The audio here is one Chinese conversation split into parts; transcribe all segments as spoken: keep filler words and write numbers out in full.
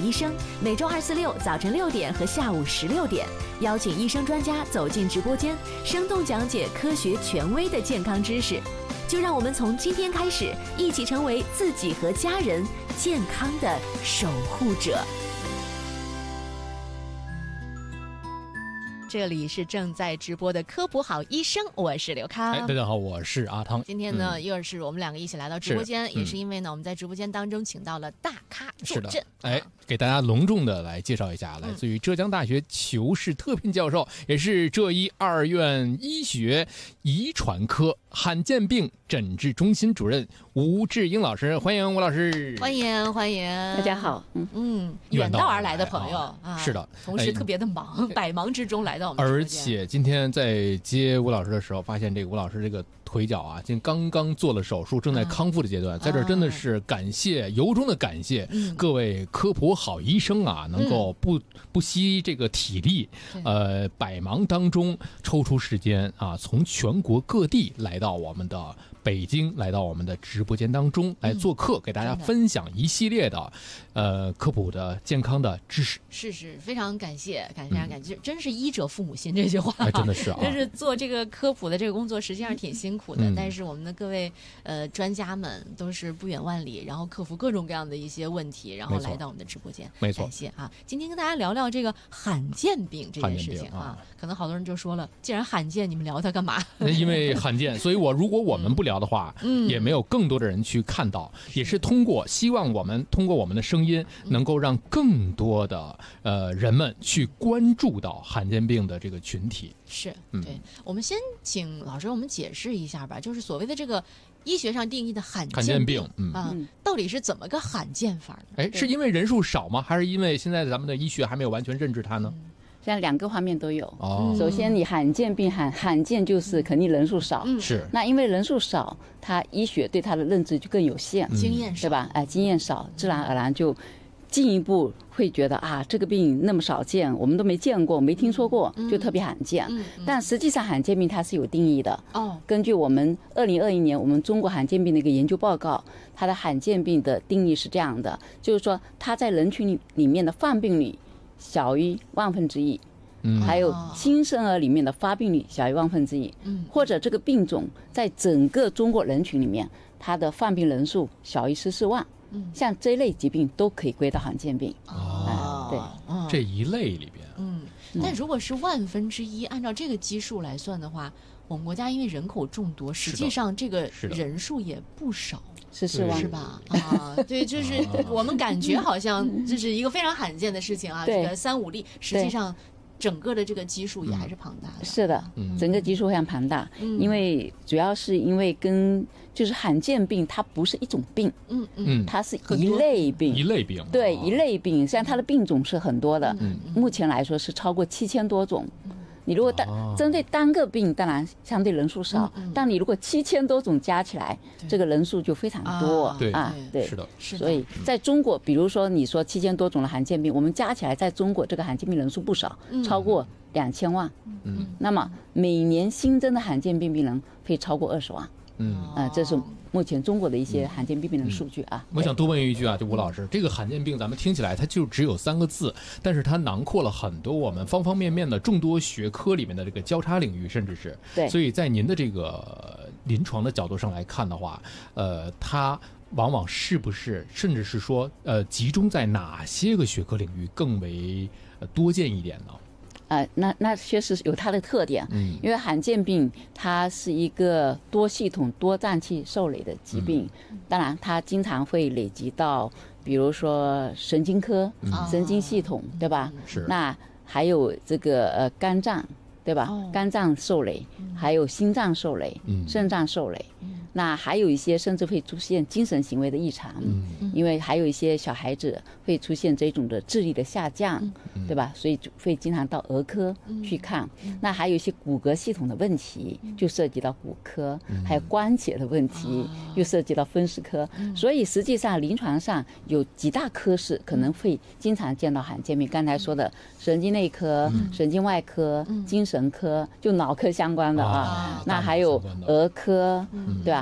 医生，每周二、四、六早晨六点和下午十六点，邀请医生专家走进直播间，生动讲解科学权威的健康知识。就让我们从今天开始，一起成为自己和家人健康的守护者。这里是正在直播的科普好医生，我是刘康。 哎，大家好，我是阿汤。 今天呢，嗯、又是我们两个一起来到直播间， 是嗯、 也是因为呢，我们在直播间当中请到了大咖坐镇。 哎，给大家隆重的来介绍一下，来自于浙江大学裘氏特聘教授，嗯、也是浙医二院医学遗传科罕见病诊治中心主任吴志英老师，欢迎吴老师。 欢迎欢迎， 大家好。 嗯嗯，远道而来的朋友啊， 啊是的， 同时特别的忙，哎、百忙之中来到我们直播间。 而且今天在接吴老师的时候，发现这个吴老师这个腿脚啊，今天刚刚做了手术，正在康复的阶段，啊、在这儿真的是感谢，由衷的感谢、嗯、各位科普好医生啊，能够不、嗯、不惜这个体力，呃，百忙当中抽出时间啊，从全国各地来到我们的北京，来到我们的直播间当中来做客，嗯、给大家分享一系列的呃科普的健康的知识。 是是，非常感谢，感谢感谢，嗯、真是医者父母心这句话， 哎、真的是啊， 真是做这个科普的这个工作，实际上挺辛苦的。嗯、但是我们的各位呃专家们都是不远万里，然后克服各种各样的一些问题，然后来到我们的直播间。 没错， 感谢啊！今天跟大家聊聊这个罕见病这件事情啊，啊可能好多人就说了，既然罕见，你们聊它干嘛？ 因为罕见，所以我如果我们不聊的话，嗯，也没有更多的人去看到，嗯、也是通过希望我们通过我们的声音，能够让更多的呃人们去关注到罕见病的这个群体。 是，对，嗯、我们先请老师我们解释一下吧，就是所谓的这个医学上定义的罕见病， 嗯啊，到底是怎么个罕见法呢？ 哎，是因为人数少吗？还是因为现在咱们的医学还没有完全认知它呢？ 嗯现在两个方面都有。 哦， 首先你罕见病罕罕见就是肯定人数少， 嗯、 是。 那因为人数少，它医学对它的认知就更有限， 经验少， 对吧？哎、呃，经验少，自然而然就进一步会觉得啊，这个病那么少见，我们都没见过、没听说过，就特别罕见。 嗯嗯、 但实际上罕见病它是有定义的。 哦， 根据我们二零二一年我们中国罕见病的一个研究报告，它的罕见病的定义是这样的，就是说它在人群里里面的犯病率小于万分之一。 嗯、 还有新生儿里面的发病率小于万分之一， 嗯、 或者这个病种在整个中国人群里面，它的犯病人数小于十四万， 嗯、 像这一类疾病都可以归到罕见病。 哦， 嗯、对、 嗯，这一类里边， 嗯，但如果是万分之一，按照这个基数来算的话，我们国家因为人口众多，实际上这个人数也不少。 十四万是吧？啊，对，就是我们感觉好像这是一个非常罕见的事情啊，这个三五例，实际上整个的这个基数也还是庞大的。 是的，整个基数非常庞大，嗯、因为主要是因为跟就是罕见病它不是一种病， 嗯嗯， 它是一类病， 一类病， 对，一类病，虽然它的病种是很多的， 嗯嗯、 目前来说是超过七千多种。你如果单针对单个病，当然相对人数少， 嗯嗯、 但你如果七千多种加起来，这个人数就非常多啊！对啊，对， 是的， 所以在中国，比如说你说七千多种的罕见病，我们加起来在中国这个罕见病人数不少， 嗯、 超过两千万。 嗯， 那么每年新增的罕见病病人会超过二十万。 嗯啊，这是目前中国的一些罕见病病人数据啊。 嗯、我想多问一句啊，就吴老师，这个罕见病咱们听起来它就只有三个字，但是它囊括了很多我们方方面面的众多学科里面的这个交叉领域，甚至是对。 所以在您的这个临床的角度上来看的话，呃，它往往是不是，甚至是说，呃，集中在哪些个学科领域更为呃多见一点呢？ 呃，那那确实有它的特点， 嗯， 因为罕见病它是一个多系统多脏器受累的疾病，嗯、当然它经常会累积到，比如说神经科、嗯、神经系统，对吧？ 是。 那还有这个呃肝脏，对吧？ 哦、 肝脏受累，还有心脏受累， 嗯， 肾脏受累。 嗯那还有一些甚至会出现精神行为的异常， 嗯， 因为还有一些小孩子会出现这种的智力的下降， 嗯、 对吧？所以会经常到儿科去看。嗯、那还有一些骨骼系统的问题，就涉及到骨科，嗯、还有关节的问题，嗯、又涉及到风湿科。嗯、所以实际上临床上有几大科室可能会经常见到罕见病。刚才说的神经内科、嗯、神经外科、嗯、精神科，就脑科相关的啊。 啊那还有儿科， 嗯、 对吧？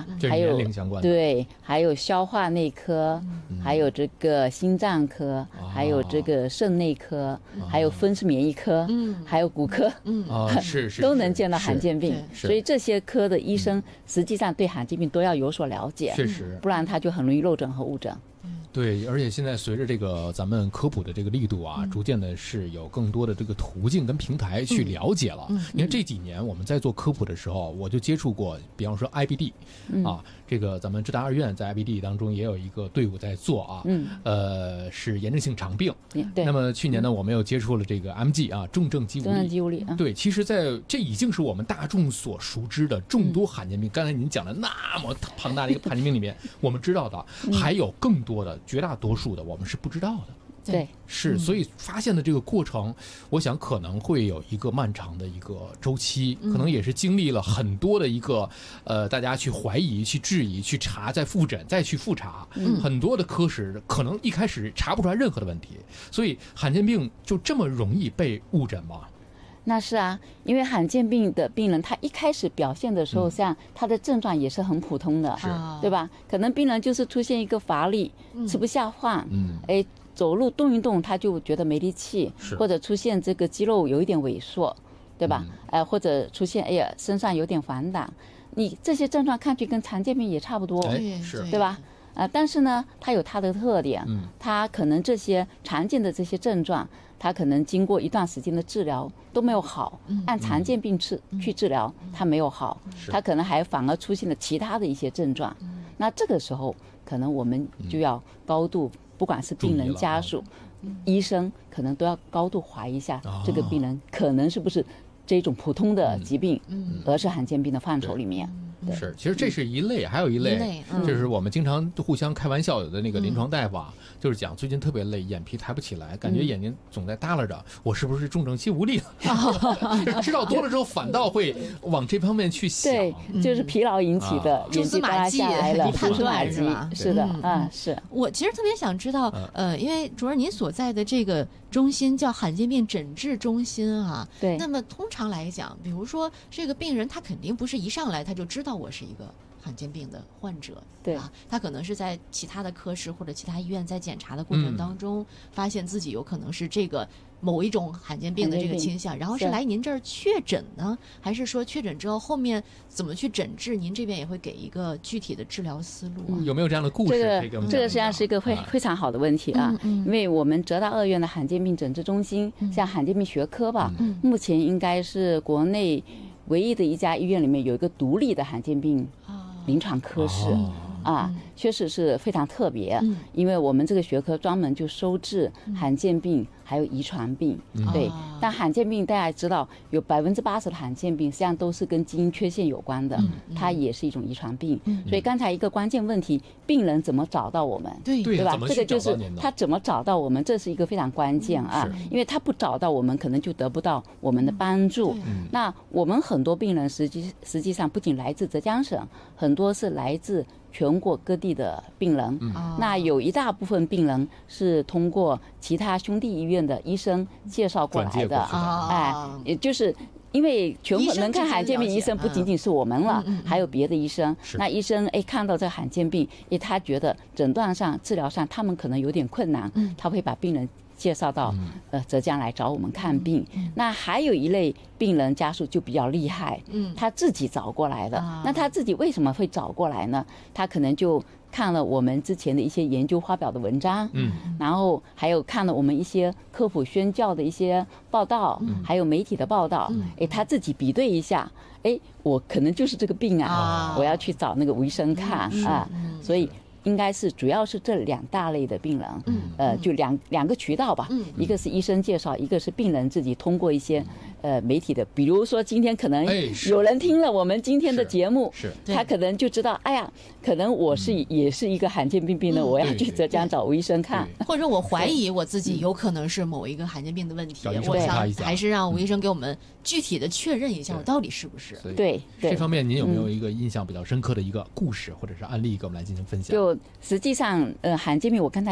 还有年龄相关的， 对，还有消化内科，嗯、还有这个心脏科，哦、还有这个肾内科，哦、还有风湿免疫科，嗯，还有骨科， 嗯，哦，是是， 都能见到罕见病。所以这些科的医生实际上对罕见病都要有所了解， 确实， 不然他就很容易漏诊和误诊。 对，而且现在随着这个咱们科普的这个力度啊，嗯、逐渐的是有更多的这个途径跟平台去了解了。嗯嗯、你看这几年我们在做科普的时候，我就接触过，比方说 I B D，嗯、啊，这个咱们浙大二院在 I B D 当中也有一个队伍在做啊，嗯、呃，是炎症性肠病。 对。 那么去年呢，我们又接触了这个 M G 啊，重症肌无力。 重症肌无力。嗯、 对，其实在这已经是我们大众所熟知的众多罕见病。嗯、刚才您讲的那么庞大的一个罕见病里面，我们知道的还有更多的，绝大多数的我们是不知道的。 对， 是，所以发现的这个过程，我想可能会有一个漫长的一个周期，可能也是经历了很多的一个，呃，大家去怀疑、去质疑、去查、再复诊、再去复查，嗯、很多的科室可能一开始查不出来任何的问题，所以罕见病就这么容易被误诊吗？ 那是啊，因为罕见病的病人，他一开始表现的时候，像他的症状也是很普通的， 嗯、 对吧？可能病人就是出现一个乏力，嗯、吃不下饭，嗯，哎，走路动一动他就觉得没力气，或者出现这个肌肉有一点萎缩，对吧？嗯、呃，或者出现哎呀身上有点黄疸，你这些症状看去跟常见病也差不多， 哎、是， 对吧？呃，但是呢，它有它的特点，嗯，它可能这些常见的这些症状，它可能经过一段时间的治疗都没有好，嗯、按常见病治、嗯、去治疗，它没有好，它可能还反而出现了其他的一些症状。嗯、那这个时候，可能我们就要高度，嗯、不管是病人家属、医生，可能都要高度怀疑一下，这个病人可能是不是这种普通的疾病，嗯、而是罕见病的范畴里面。 是，其实这是一类，还有一类， 一类嗯、 就是我们经常互相开玩笑，有的那个临床大夫啊，嗯、就是讲最近特别累，眼皮抬不起来，感觉眼睛总在耷拉着，我是不是重症肌无力了？嗯、知道多了之后，反倒会往这方面去想。 对，就是疲劳引起的， 蛛丝马迹， 一判断是吧？ 是的，啊、嗯，是。 我其实特别想知道，呃，因为主任您所在的这个中心叫罕见病诊治中心啊， 对。 那么通常来讲，比如说这个病人他肯定不是一上来他就知道我是一个罕见病的患者， 对啊，他可能是在其他的科室或者其他医院在检查的过程当中，嗯、发现自己有可能是这个某一种罕见病的这个倾向，然后是来您这儿确诊呢，还是说确诊之后后面怎么去诊治？您这边也会给一个具体的治疗思路、啊嗯、有没有这样的故事？ 这个这个实际上是一个非、啊、非常好的问题啊，嗯嗯、因为我们浙大二院的罕见病诊治中心，嗯、像罕见病学科吧，嗯、目前应该是国内唯一的一家医院里面有一个独立的罕见病临床科室。哦啊，确实是非常特别，嗯、因为我们这个学科专门就收治罕见病，还有遗传病，嗯、对。但罕见病大家知道，有百分之八十的罕见病实际上都是跟基因缺陷有关的，嗯、它也是一种遗传病。嗯、所以刚才一个关键问题，病人怎么找到我们？ 对对吧？这个就是他怎么找到我们，这是一个非常关键啊，嗯、因为他不找到我们，可能就得不到我们的帮助。嗯、那我们很多病人实际实际上不仅来自浙江省，很多是来自全国各地的病人，嗯、那有一大部分病人是通过其他兄弟医院的医生介绍过来的，哎，也就是因为全国能看罕见病医生不仅仅是我们了，嗯、还有别的医生。那医生哎看到这罕见病，哎他觉得诊断上、治疗上他们可能有点困难，嗯、他会把病人介绍到呃浙江来找我们看病。嗯、那还有一类病人家属就比较厉害，嗯、他自己找过来的。啊、那他自己为什么会找过来呢？他可能就看了我们之前的一些研究发表的文章，嗯，然后还有看了我们一些科普宣教的一些报道，嗯、还有媒体的报道，嗯、哎，他自己比对一下，哎，我可能就是这个病啊，啊我要去找那个医生看、嗯、啊，嗯、所以应该是主要是这两大类的病人，嗯，呃，就两两个渠道吧，嗯，一个是医生介绍，一个是病人自己通过一些呃媒体的，比如说今天可能有人听了我们今天的节目， 是他可能就知道，哎呀，可能我是也是一个罕见病病人，我要去浙江找吴医生看， 或者我怀疑我自己有可能是某一个罕见病的问题，我想还是让吴医生给我们具体的确认一下，我到底是不是？ 对， 这方面您有没有一个印象比较深刻的一个故事或者是案例，给我们来进行分享？ 就实际上，呃，罕见病我刚才也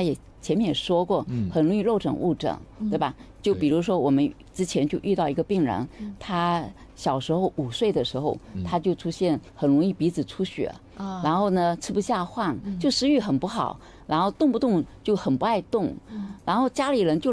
前面也说过，很容易漏诊误诊，对吧？就比如说我们之前就遇到一个病人，他小时候五岁的时候，他就出现很容易鼻子出血，然后呢吃不下饭，就食欲很不好，然后动不动就很不爱动，然后家里人就